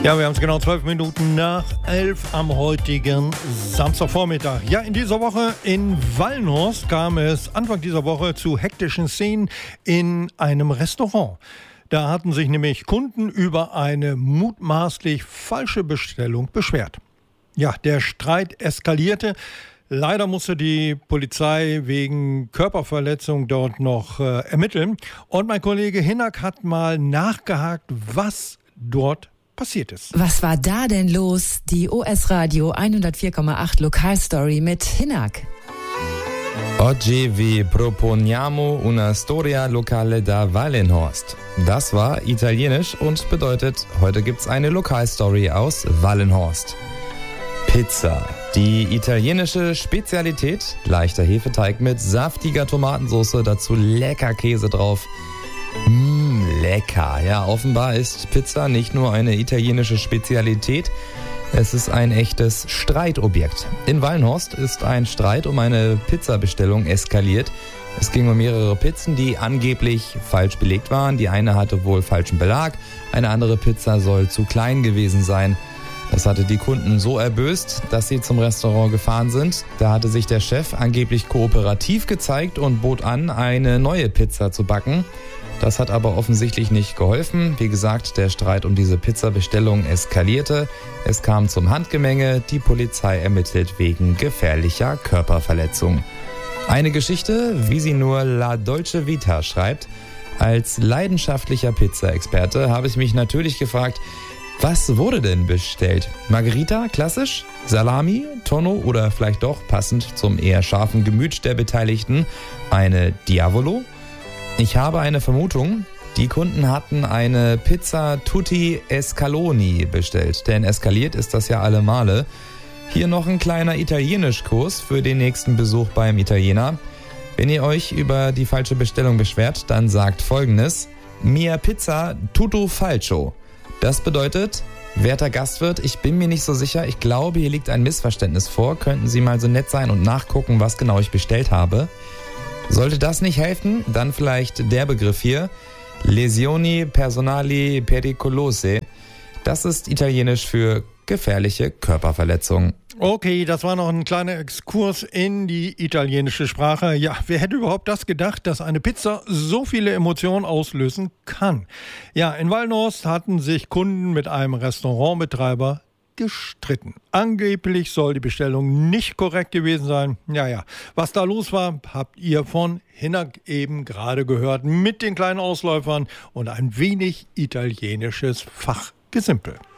Ja, wir haben es genau 12 Minuten nach 11 am heutigen Samstagvormittag. Ja, in dieser Woche in Wallenhorst kam es Anfang dieser Woche zu hektischen Szenen in einem Restaurant. Da hatten sich nämlich Kunden über eine mutmaßlich falsche Bestellung beschwert. Ja, der Streit eskalierte. Leider musste die Polizei wegen Körperverletzung dort noch ermitteln. Und mein Kollege Hinak hat mal nachgehakt, was dort passiert ist. Was war da denn los? Die OS Radio 104,8 Lokalstory mit Hinak. Oggi vi proponiamo una storia locale da Wallenhorst. Das war italienisch und bedeutet, heute gibt's eine Lokalstory aus Wallenhorst. Pizza. Die italienische Spezialität, leichter Hefeteig mit saftiger Tomatensauce, dazu lecker Käse drauf. Lecker. Ja, offenbar ist Pizza nicht nur eine italienische Spezialität, es ist ein echtes Streitobjekt. In Wallenhorst ist ein Streit um eine Pizzabestellung eskaliert. Es ging um mehrere Pizzen, die angeblich falsch belegt waren. Die eine hatte wohl falschen Belag, eine andere Pizza soll zu klein gewesen sein. Das hatte die Kunden so erböst, dass sie zum Restaurant gefahren sind. Da hatte sich der Chef angeblich kooperativ gezeigt und bot an, eine neue Pizza zu backen. Das hat aber offensichtlich nicht geholfen. Wie gesagt, der Streit um diese Pizzabestellung eskalierte. Es kam zum Handgemenge. Die Polizei ermittelt wegen gefährlicher Körperverletzung. Eine Geschichte, wie sie nur La Dolce Vita schreibt. Als leidenschaftlicher Pizza-Experte habe ich mich natürlich gefragt, was wurde denn bestellt? Margherita, klassisch? Salami, Tonno oder vielleicht doch, passend zum eher scharfen Gemüt der Beteiligten, eine Diavolo? Ich habe eine Vermutung, die Kunden hatten eine Pizza Tutti Escaloni bestellt, denn eskaliert ist das ja alle Male. Hier noch ein kleiner Italienischkurs für den nächsten Besuch beim Italiener. Wenn ihr euch über die falsche Bestellung beschwert, dann sagt Folgendes: Mia Pizza tutto falso. Das bedeutet, werter Gastwirt, ich bin mir nicht so sicher, ich glaube, hier liegt ein Missverständnis vor. Könnten Sie mal so nett sein und nachgucken, was genau ich bestellt habe? Sollte das nicht helfen, dann vielleicht der Begriff hier, lesioni personali pericolose. Das ist italienisch für gefährliche Körperverletzung. Okay, das war noch ein kleiner Exkurs in die italienische Sprache. Ja, wer hätte überhaupt das gedacht, dass eine Pizza so viele Emotionen auslösen kann? Ja, in Wallenhorst hatten sich Kunden mit einem Restaurantbetreiber gestritten. Angeblich soll die Bestellung nicht korrekt gewesen sein. Ja, was da los war, habt ihr von Hinak eben gerade gehört, mit den kleinen Ausläufern und ein wenig italienisches Fachgesimpel.